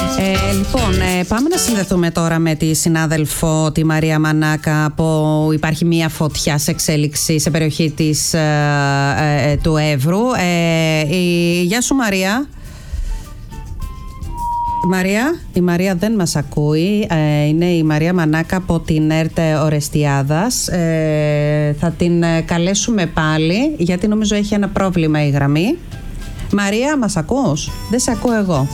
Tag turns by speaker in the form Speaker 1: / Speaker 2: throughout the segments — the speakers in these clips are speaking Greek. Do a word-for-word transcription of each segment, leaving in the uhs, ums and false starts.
Speaker 1: Ε, λοιπόν, ε, πάμε να συνδεθούμε τώρα με τη συνάδελφο τη Μαρία Μανάκα, που υπάρχει μια φωτιά σε εξέλιξη σε περιοχή της, ε, ε, του Εύρου. Ε, η, γεια σου Μαρία. Μαρία, η Μαρία δεν μας ακούει. Ε, είναι η Μαρία Μανάκα από την ΕΡΤ Ορεστιάδας. Ε, θα την καλέσουμε πάλι, γιατί νομίζω έχει ένα πρόβλημα η γραμμή. Μαρία, μας ακούς? Δεν σε ακούω εγώ.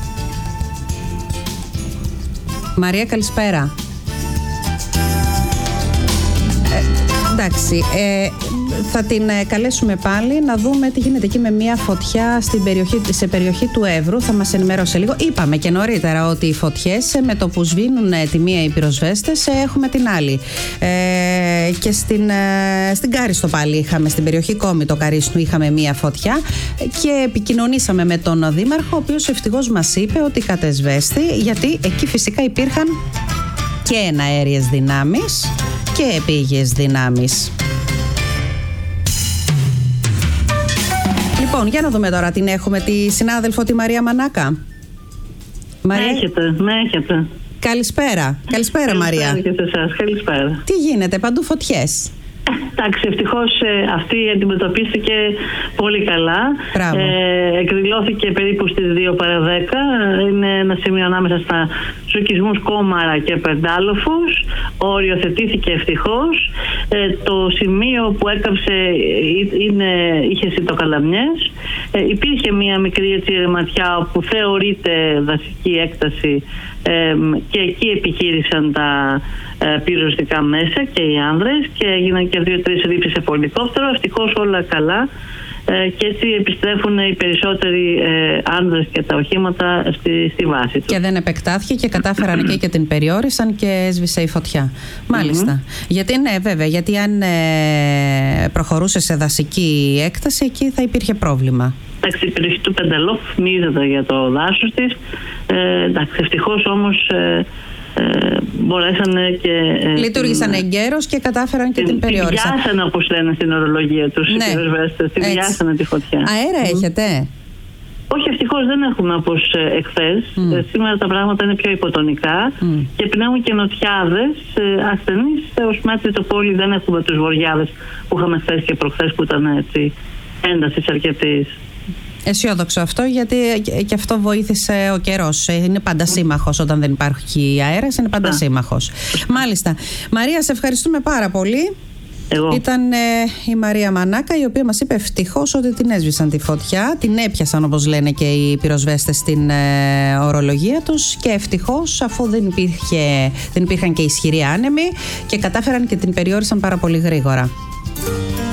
Speaker 1: Μαρία, καλησπέρα. Ε, εντάξει, ε, θα την καλέσουμε πάλι να δούμε τι γίνεται εκεί με μια φωτιά στην περιοχή, σε περιοχή του Εύρου. Θα μας ενημερώσει λίγο. Είπαμε και νωρίτερα ότι οι φωτιές με το που σβήνουν τη μία οι πυροσβέστες έχουμε την άλλη. Ε, και στην, στην Κάριστο πάλι είχαμε, στην περιοχή Κόμιτο Καρίστου είχαμε μια φωτιά και επικοινωνήσαμε με τον Δήμαρχο, ο οποίος ευτυχώς μας είπε ότι κατεσβέστη, γιατί εκεί φυσικά υπήρχαν και εναέριες δυνάμεις και επίγειες δυνάμεις. Λοιπόν, για να δούμε τώρα την έχουμε, τη συνάδελφο τη Μαρία Μανάκα.
Speaker 2: Μαρία... Με έχετε, με έχετε.
Speaker 1: Καλησπέρα. Καλησπέρα, καλησπέρα Μαρία.
Speaker 2: Και σε εσάς. Καλησπέρα.
Speaker 1: Τι γίνεται, παντού φωτιές?
Speaker 2: Εντάξει, ευτυχώς ε, αυτή αντιμετωπίστηκε πολύ καλά. Ε, εκδηλώθηκε περίπου στις δύο παρά δέκα. Είναι ένα σημείο ανάμεσα στα σοκισμούς Κόμαρα και Πεντάλοφους. Οριοθετήθηκε ευτυχώς. Ε, το σημείο που έκαψε είναι, είχε σιτοκαλαμιές. Ε, υπήρχε μία μικρή έτσι, ρεματιά που θεωρείται δασική έκταση ε, και εκεί επιχείρησαν τα ε, πυροσβεστικά μέσα και οι άνδρες και έγιναν και δύο-τρεις ρήψεις σε πολυκόπτερο. Ευτυχώς όλα καλά. Ε, και έτσι επιστρέφουν οι περισσότεροι ε, άνδρες και τα οχήματα στη, στη βάση τους. Και
Speaker 1: δεν επεκτάθηκε και κατάφεραν εκεί και την περιόρισαν και έσβησε η φωτιά. Μάλιστα. Mm-hmm. Γιατί ναι, βέβαια, γιατί αν ε, προχωρούσε σε δασική έκταση, εκεί θα υπήρχε πρόβλημα.
Speaker 2: Εντάξει, η περιοχή του Πενταλόφ μίζεται για το δάσος της. Ε, εντάξει, ευτυχώς όμως ε, Ε, μπορέσανε και ε,
Speaker 1: λειτουργήσαν την... εγκαίρως και κατάφεραν και την, την περιόρισαν.
Speaker 2: Τη διάσανε, όπως λένε στην ορολογία τους, ναι. Οι πυροσβέστες, τη διάσανε τη φωτιά.
Speaker 1: Αέρα mm. έχετε?
Speaker 2: Όχι, ευτυχώς δεν έχουμε όπως ε, εχθές. Mm. Ε, σήμερα τα πράγματα είναι πιο υποτονικά mm. και πνέουν και νοτιάδες ε, ασθενείς. Ως μέτρητο πόλη δεν έχουμε τους βοριάδες που είχαμε χθες και προχθές, που ήταν έτσι έντασης αρκετής.
Speaker 1: Αισιόδοξο αυτό, γιατί και αυτό βοήθησε ο καιρός. Είναι πάντα σύμμαχος όταν δεν υπάρχει αέρας, είναι πάντα σύμμαχος. Μάλιστα. Μαρία, σε ευχαριστούμε πάρα πολύ.
Speaker 2: Εγώ.
Speaker 1: Ήταν ε, η Μαρία Μανάκα, η οποία μας είπε ευτυχώς ότι την έσβησαν τη φωτιά, την έπιασαν όπως λένε και οι πυροσβέστες στην ε, ορολογία τους, και ευτυχώς, αφού δεν, υπήρχε, δεν υπήρχαν και ισχυροί άνεμοι, και κατάφεραν και την περιόρισαν πάρα πολύ γρήγορα.